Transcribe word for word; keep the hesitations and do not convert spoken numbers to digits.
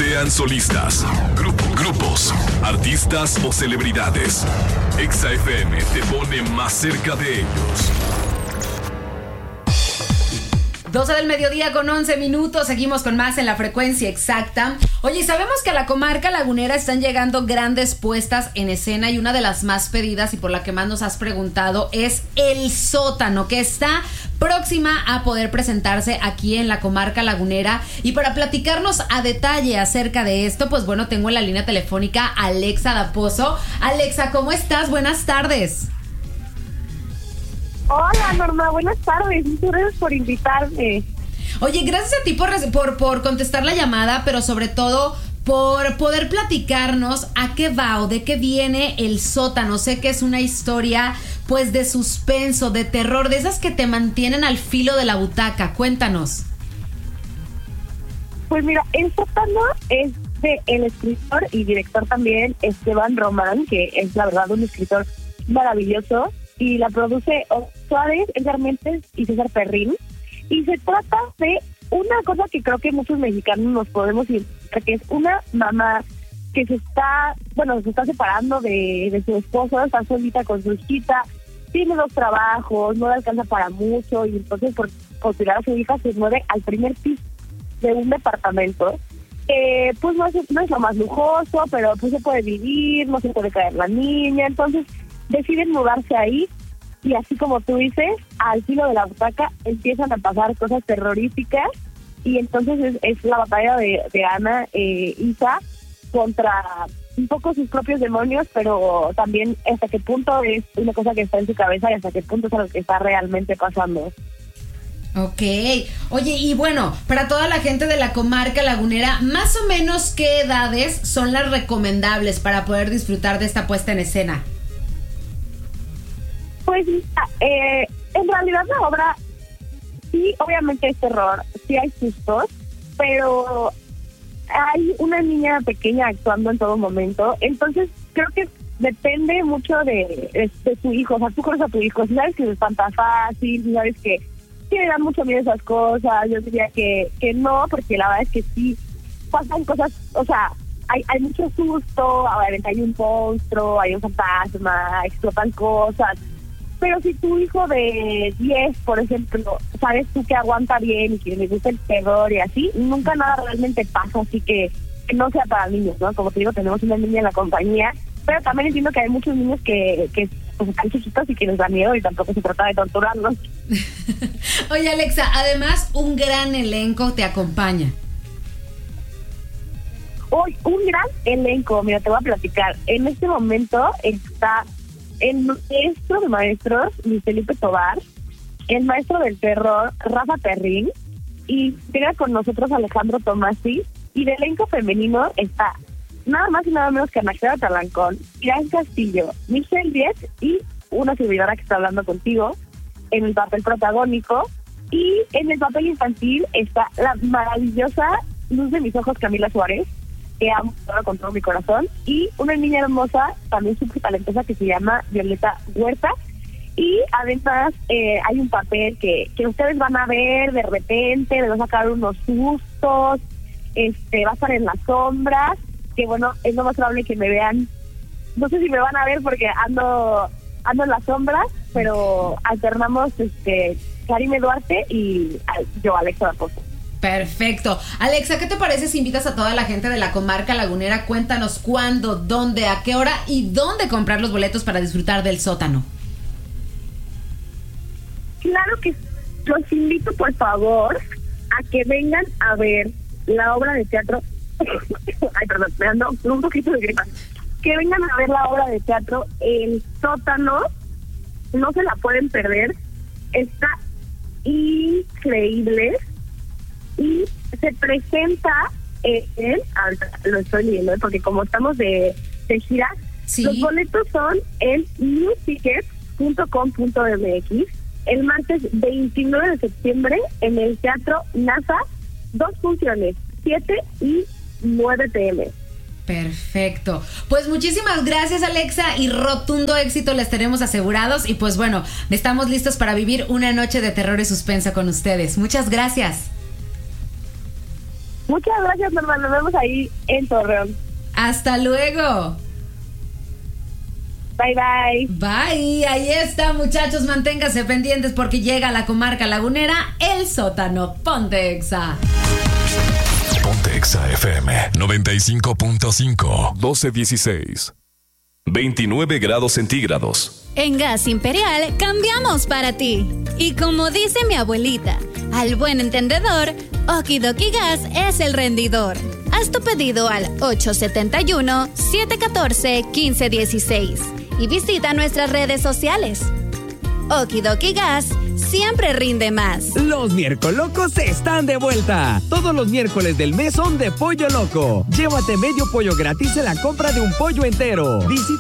Sean solistas, grupo, grupos, artistas o celebridades, Exa F M te pone más cerca de ellos. doce del mediodía con once minutos. Seguimos con más en la frecuencia exacta. Oye, sabemos que a la comarca lagunera están llegando grandes puestas en escena y una de las más pedidas y por la que más nos has preguntado es El Sótano, que está próxima a poder presentarse aquí en la comarca lagunera. Y para platicarnos a detalle acerca de esto, pues bueno, tengo en la línea telefónica a Alexa Daposo. Alexa, ¿cómo estás? Buenas tardes. Hola, Norma, buenas tardes. Muchas gracias por invitarme. Oye, gracias a ti por, por, por contestar la llamada, pero sobre todo por poder platicarnos a qué va o de qué viene El Sótano. Sé que es una historia, pues, de suspenso, de terror, de esas que te mantienen al filo de la butaca. Cuéntanos. Pues mira, El Sótano es de el escritor y director también, Esteban Román, que es la verdad un escritor maravilloso. Y la produce Oscar Suárez, Edgar Méndez y César Perrín. Y se trata de una cosa que creo que muchos mexicanos nos podemos identificar, que es una mamá que se está, bueno, se está separando de, de su esposo, está solita con su hijita, tiene dos trabajos, no le alcanza para mucho, y entonces por, por cuidar a su hija se mueve al primer piso de un departamento. Eh, pues no es, no es lo más lujoso, pero pues se puede vivir, no se puede caer la niña, entonces deciden mudarse ahí y así como tú dices, al filo de la butaca empiezan a pasar cosas terroríficas y entonces es, es la batalla de, de Ana e eh, Isa contra un poco sus propios demonios, pero también hasta qué punto es una cosa que está en su cabeza y hasta qué punto es lo que está realmente pasando. Ok, oye, y bueno, para toda la gente de la comarca lagunera, más o menos ¿qué edades son las recomendables para poder disfrutar de esta puesta en escena? Pues eh, en realidad la obra sí, obviamente es terror, sí hay sustos, pero hay una niña pequeña actuando en todo momento, entonces creo que depende mucho de, de, de tu hijo. O sea, tú conoces a tu hijo, si sabes que se espanta fácil, si sabes que, que le dan mucho miedo esas cosas, yo diría que, que no, porque la verdad es que sí pasan cosas, o sea, hay, hay mucho susto, obviamente hay un monstruo, hay un fantasma, explotan cosas. Pero si tu hijo de diez, por ejemplo, sabes tú que aguanta bien y que le gusta el terror y así, nunca nada realmente pasa, así que, que no sea para niños, ¿no? Como te digo, tenemos una niña en la compañía, pero también entiendo que hay muchos niños que, que pues, están chiquitos y que les da miedo y tampoco se trata de torturarlos. Oye, Alexa, además un gran elenco te acompaña. Hoy, un gran elenco, mira, te voy a platicar. En este momento está el maestro de maestros, Luis Felipe Tobar, el maestro del terror, Rafa Perrín, y llega con nosotros Alejandro Tomasi, y de elenco femenino está nada más y nada menos que Ana Clara Talancón, Irán Castillo, Michelle Diez y una servidora que está hablando contigo en el papel protagónico, y en el papel infantil está la maravillosa luz de mis ojos, Camila Suárez, que amo con todo mi corazón, y una niña hermosa, también súper talentosa, que se llama Violeta Huerta. Y además eh, hay un papel que, que ustedes van a ver de repente, les va a sacar unos sustos, este va a estar en las sombras, que bueno, es lo más probable que me vean, no sé si me van a ver porque ando ando en las sombras, pero alternamos este Karime Duarte y yo, Alexa Daposo. Perfecto. Alexa, ¿qué te parece si invitas a toda la gente de la comarca lagunera? Cuéntanos cuándo, dónde, a qué hora y dónde comprar los boletos para disfrutar del Sótano. Claro que los invito, por favor, a que vengan a ver la obra de teatro. Ay, perdón, me ando un poquito de gripa. Que vengan a ver la obra de teatro El Sótano. No se la pueden perder. Está increíble. Y se presenta eh, en, ahorita lo estoy leyendo porque como estamos de, de gira, sí. Los boletos son en new tickets punto com punto m x el martes veintinueve de septiembre en el Teatro NASA, dos funciones, siete y nueve p m. Perfecto. Pues muchísimas gracias, Alexa, y rotundo éxito les tenemos asegurados. Y pues bueno, estamos listos para vivir una noche de terror y suspenso con ustedes. Muchas gracias. Muchas gracias, Norma. Nos vemos ahí en Torreón. Hasta luego. Bye, bye. Bye. Ahí está, muchachos. Manténganse pendientes porque llega a la comarca lagunera El Sótano. Ponte Exa. Ponte Exa F M noventa y cinco punto cinco. doce dieciséis. veintinueve grados centígrados. En Gas Imperial cambiamos para ti. Y como dice mi abuelita, al buen entendedor, Okidoki Gas es el rendidor. Haz tu pedido al ocho siete uno, siete uno cuatro, uno cinco uno seis y visita nuestras redes sociales. Okidoki Gas siempre rinde más. Los miércoles locos están de vuelta. Todos los miércoles del mes son de Pollo Loco. Llévate medio pollo gratis en la compra de un pollo entero. Visita